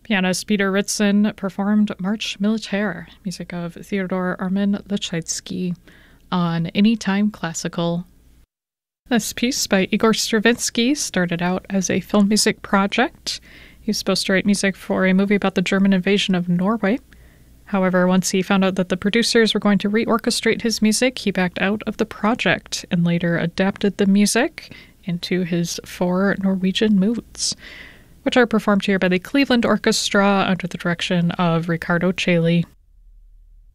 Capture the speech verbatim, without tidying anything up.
Pianist Peter Ritson performed Marche Militaire, music of Theodore Armin Leschetizky, on Anytime Classical. This piece by Igor Stravinsky started out as a film music project. He was supposed to write music for a movie about the German invasion of Norway. However, once he found out that the producers were going to reorchestrate his music, he backed out of the project and later adapted the music into his four Norwegian moods, which are performed here by the Cleveland Orchestra under the direction of Riccardo Chailly.